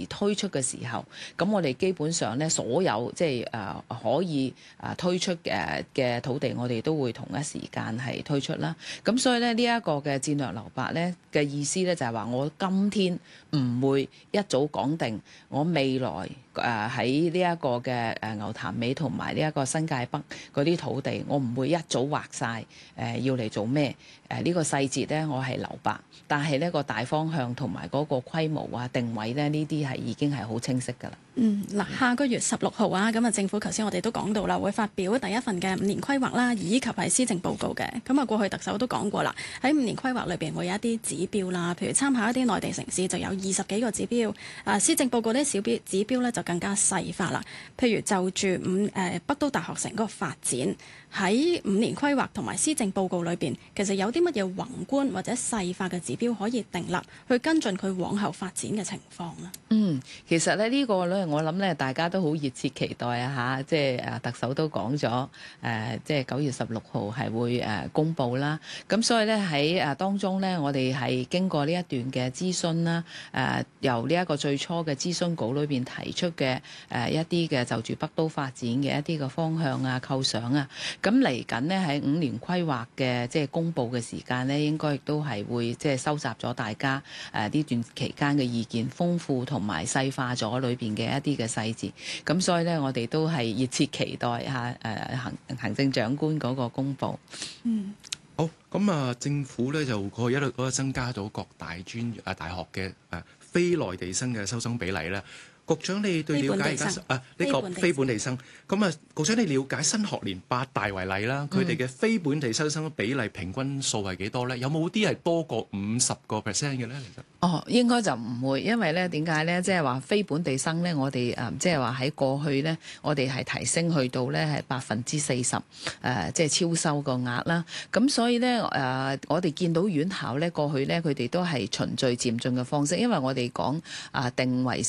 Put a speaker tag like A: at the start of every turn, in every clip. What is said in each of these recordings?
A: 推出嘅時候，咁我哋基本上咧所有即係可以推出嘅土地，我哋都會同一時間係推出啦。咁所以咧呢一個嘅戰略留白咧嘅意思咧就係話我今天唔會一早講定我未來喺呢一個嘅牛潭尾同埋呢一個新界北嗰啲土地，我唔會一早劃晒要嚟做咩。呢個細節咧我係留白，但係呢個大方向同埋嗰個規模啊定位咧呢啲係已經係好清晰㗎啦。
B: 嗱，下個月16號啊，咁啊政府頭先我哋都講到啦，會發表第一份嘅5年規劃啦，以及係施政報告嘅。咁啊過去特首都講過啦，喺5年規劃裏邊會有一啲指標啦，譬如參考一啲內地城市就有20幾個指標。施政報告呢小標指標呢就更加細化啦。譬如就住北都大學城嗰個發展，喺5年規劃同埋施政報告裏邊，其實有啲乜嘢宏觀或者細化嘅指標可以訂立，去跟進佢往後發展嘅情況呢？
A: 其實咧呢個咧，我諗咧大家都好熱切期待啊嚇，即係特首都講咗即係9月16號係會公佈啦。咁所以咧喺當中咧，我哋係經過呢一段嘅諮詢啦，由呢一個最初嘅諮詢稿裏邊提出嘅一啲嘅就住北都發展嘅一啲嘅方向啊、構想啊，咁嚟緊呢，喺5年規劃嘅即係公佈嘅時間咧，應該亦都係會即係收集咗大家呢段期間嘅意見，豐富同埋細化咗裏邊嘅一啲嘅細節。咁所以咧，我哋都係熱切期待行政長官嗰個公佈。
C: 好，咁政府咧就過去一路都增加咗各大大學嘅非內地生嘅收生比例咧。局長，你對了解而家呢個非本地生咁局長你了解新學年8大為例啦，佢哋嘅非本地收生比例平均數係幾多咧？有冇啲係多過50%嘅咧？其實
A: 應該就唔會，因為咧點解咧？即係話非本地生咧，我哋即係話喺過去咧，我哋係提升去到咧係40%，即係超收個額啦。咁所以咧我哋見到院校咧過去咧，佢哋都係循序漸進嘅方式，因為我哋講定為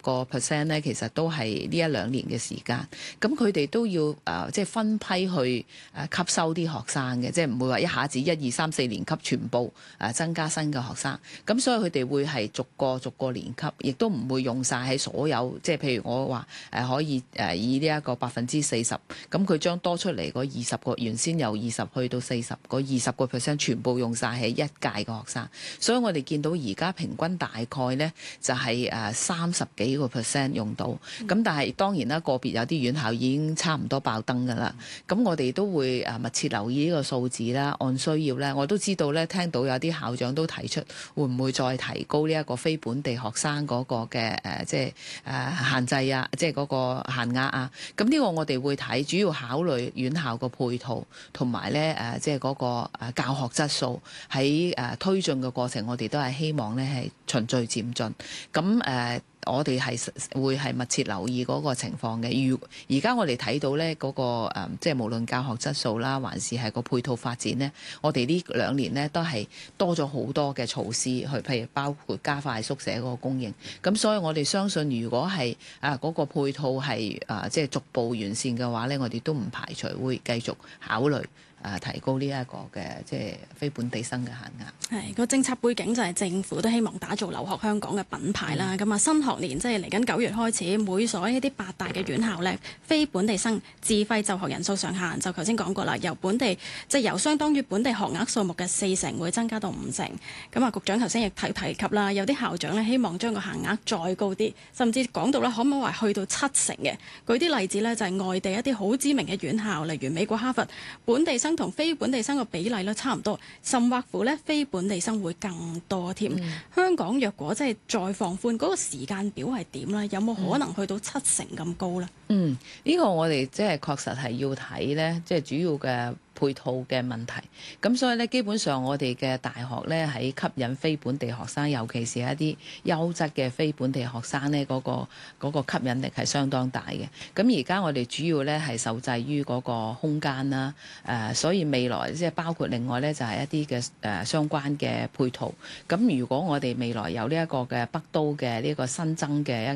A: 40%咧，其實都係呢1-2年嘅時間。咁佢哋都要即係分批去吸收啲學生嘅，即係唔會話一下子1、2、3、4年級全部增加新嘅學生。咁所以佢哋會係逐個年級，亦都唔會用晒喺所有，即係譬如我話可以以呢一個40%，咁佢將多出嚟嗰20個，原先由20去到40，嗰20%全部用晒喺一屆嘅學生。所以我哋見到而家平均大概呢就係30幾個%用到。咁但係當然啦，個別有啲院校已經差唔多爆燈㗎啦。咁我哋都會密切留意呢個數字啦，按需要咧，我都知道咧，聽到有啲校長都提出會唔會再提高呢一個非本地學生嗰個嘅即係限制啊，即係嗰個限額啊。咁呢個我哋會睇，主要考慮院校個配套同埋咧即係嗰個教學質素喺推進嘅過程，我哋都係希望咧係循序漸進。咁我哋會係密切留意嗰個情況嘅。而家我哋睇到咧嗰個即係無論教學質素啦，還是係個配套發展咧，我哋呢2年咧都係多咗好多嘅措施去，譬如包括加快宿舍嗰個供應。咁所以我哋相信，如果係嗰個配套係即係逐步完善嘅話咧，我哋都唔排除會繼續考慮提高呢一個嘅即係非本地生嘅限額。
B: 係個政策背景就係政府都希望打造留學香港嘅品牌啦。咁新學年即係嚟緊9月開始，每所一啲8大嘅院校呢，非本地生自費就學人數上限就頭先講過啦，由由相當於本地學額數目嘅40%會增加到50%。咁局長頭先亦提及啦，有啲校長呢希望將個限額再高啲，甚至講到咧可唔可以話去到70%嘅。舉啲例子呢，就係外地一啲好知名嘅院校，例如美國哈佛，本地生同非本地生嘅比例咧差唔多，甚或乎咧非本地生會更多添。香港若果即係再放寬嗰個時間表係點咧？有冇可能去到70%咁高咧？
A: 呢個我哋即係確實係要睇咧，即係主要嘅配套嘅問題。咁所以咧，基本上我哋嘅大學咧喺吸引非本地學生，尤其是一啲優質嘅非本地學生咧，嗰個吸引力係相當大嘅。咁而家我哋主要咧係受制於嗰個空間啦，所以未來即係包括另外咧就係一啲嘅相關嘅配套。咁如果我哋未來有呢一個嘅北都嘅呢個新增嘅一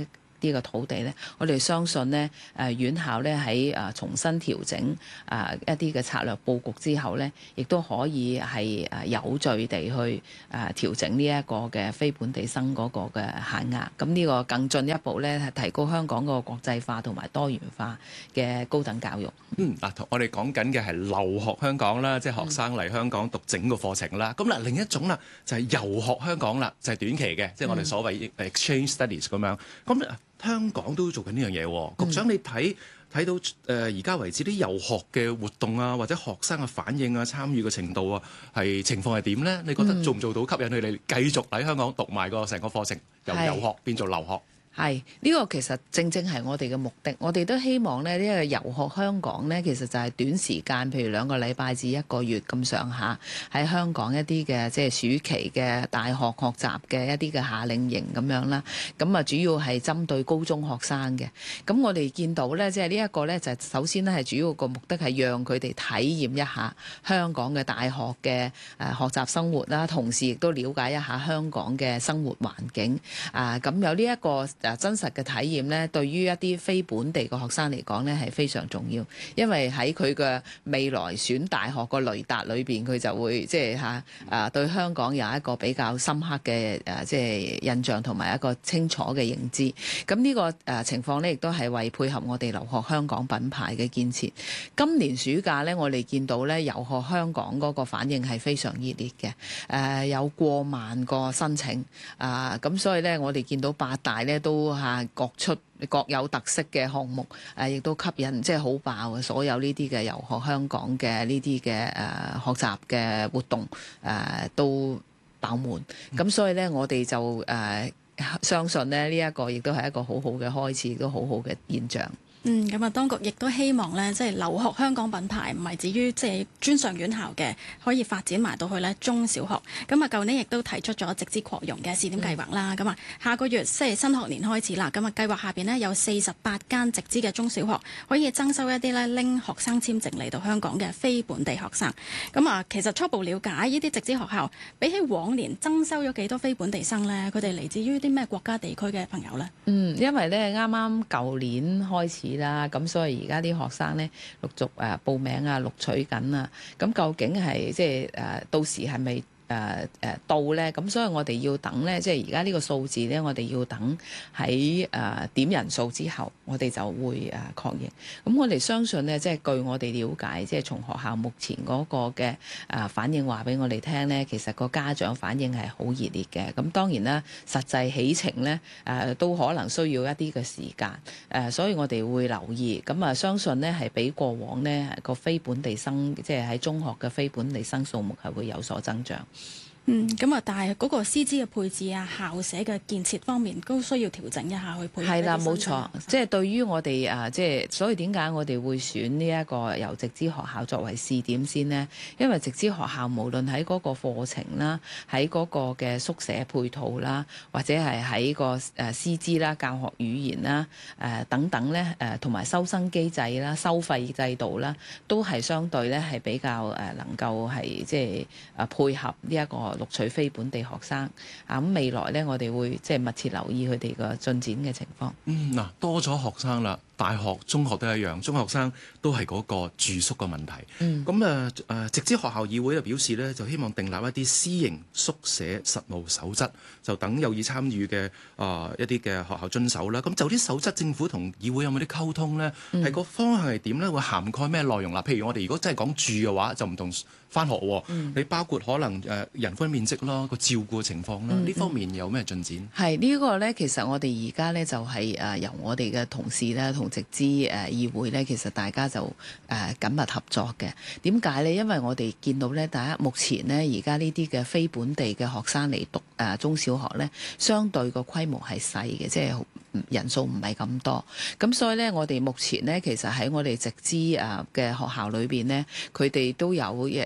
A: 啲嘅土地咧，我哋相信咧院校咧喺重新調整一啲嘅策略佈局之後咧，亦都可以係有序地去調整呢一個嘅非本地生嗰個嘅限額。咁呢個更進一步咧係提高香港個國際化同埋多元化嘅高等教育。
C: 我哋講緊嘅係留學香港啦，即係學生嚟香港讀整個課程啦。咁另一種啦就係遊學香港啦，就係短期嘅，即係我哋所謂 exchange studies 咁樣。咁香港都做緊呢樣嘢喎。局長，你睇到而家為止啲遊學嘅活動啊，或者學生嘅反應啊、參與嘅程度啊，情況係點呢？你覺得做唔做到吸引佢哋繼續喺香港讀埋個成個課程，由遊學變做留學？
A: 係呢個其實正正係我哋嘅目的，我哋都希望咧呢個遊學香港呢，其實就係短時間，譬如2個禮拜至1個月咁上下，喺香港一啲嘅即係暑期嘅大學學習嘅一啲嘅夏令營咁樣啦。咁主要係針對高中學生嘅。咁我哋見到呢，即係呢一個呢，就首先呢係主要個目的係讓佢哋體驗一下香港嘅大學嘅學習生活啦，同時亦都了解一下香港嘅生活環境。咁有呢一個真實嘅體驗咧，對於一啲非本地嘅學生嚟講咧，係非常重要，因為喺佢嘅未來選大學個雷達裏邊，佢就會即係對香港有一個比較深刻嘅即係印象同埋一個清楚嘅認知。咁呢個情況咧，亦都係為配合我哋留學香港品牌嘅建設。今年暑假咧，我哋見到咧遊學香港嗰個反應係非常熱烈嘅，有過萬個申請咁所以咧，我哋見到8大咧都各有特色嘅項目，亦都吸引即係好爆嘅所有呢啲嘅遊學香港嘅呢啲嘅學習嘅活動都爆滿。咁所以咧，我哋就相信咧呢一個亦都係一個好好嘅開始，亦都好好嘅現象。
B: 咁當局亦都希望咧，即係留學香港品牌唔係至於即係專上院校嘅，可以發展埋到去咧中小學。舊年亦都提出咗直資擴容嘅試點計劃啦。下個月即係新學年開始啦。計劃下邊呢，有48間直資嘅中小學可以徵收一啲咧拎學生簽證嚟到香港嘅非本地學生。其實初步了解呢啲直資學校比起往年徵收咗幾多非本地生呢？佢哋嚟自於啲咩國家地區嘅朋友呢？
A: 因為咧啱啱舊年開始啦，咁所以而家啲學生咧陸續報名啊、錄取緊啊，咁究竟係即係到時係咪到咧？咁所以我哋要等咧，即係而家呢個數字咧，我哋要等喺點人數之後，我哋就會確認。咁我哋相信咧，即係據我哋了解，即係從學校目前嗰個嘅反應話俾我哋聽咧，其實個家長反應係好熱烈嘅。咁當然啦，實際起程咧都可能需要一啲嘅時間，所以我哋會留意。咁相信咧係比過往呢個非本地生，即係喺中學嘅非本地生數目係會有所增長。
B: 但係嗰個師資嘅配置啊、校舍嘅建設方面都需要調整一下去配合。係啦，
A: 冇錯。即係對於我哋即係所以點解我哋會選呢一個由直資學校作為試點先呢？因為直資學校無論喺嗰個課程啦、喺嗰個嘅宿舍配套啦，或者係喺個師資啦、教學語言啦、等等咧同埋收生機制啦、收費制度啦，都係相對咧係比較能夠係即係配合呢一個錄取非本地學生咁未來咧，我哋會即係密切留意佢哋個進展嘅情況。
C: 多咗學生啦，大學、中學都一樣，中學生都係嗰個住宿嘅問題。直資學校議會就表示咧，就希望訂立一啲私營宿舍實務守則，就等有意參與嘅一啲嘅學校遵守啦。咁就啲守則，政府同議會有冇啲溝通咧？係個方向係點咧？會涵蓋咩內容啦？譬如我哋如果真係講住嘅話，就唔同返學喎。你包括可能人均面積啦、個照顧情況啦，呢方面有咩進展？
A: 係呢個咧，其實我哋而家咧就係由我哋嘅同事咧同直資議會咧，其實大家就緊密合作嘅。點解咧？因為我哋見到咧，大家目前咧而家呢啲嘅非本地嘅學生嚟讀中小學咧，相對個規模係細嘅，即係人數唔係咁多。咁所以咧，我哋目前咧，其實喺我哋直資嘅學校裏邊咧，佢哋都有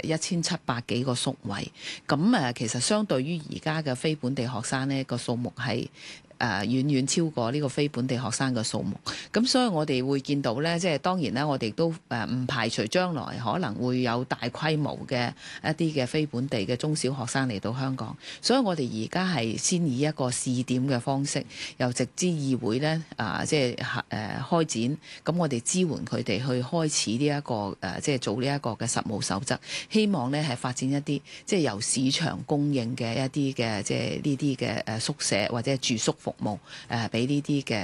A: 1700幾個宿位。咁其實相對於而家嘅非本地學生咧，個數目係遠遠超過呢個非本地學生嘅數目。咁所以我哋會見到咧，即係當然咧，我哋都唔排除將來可能會有大規模嘅一啲嘅非本地嘅中小學生嚟到香港。所以我哋而家係先以一個試點嘅方式，由直資議會咧即係開展，咁我哋支援佢哋去開始呢一個即係做呢一個嘅實務守則，希望咧係發展一啲即係由市場供應嘅一啲嘅即係呢啲嘅宿舍或者住宿服務俾呢啲嘅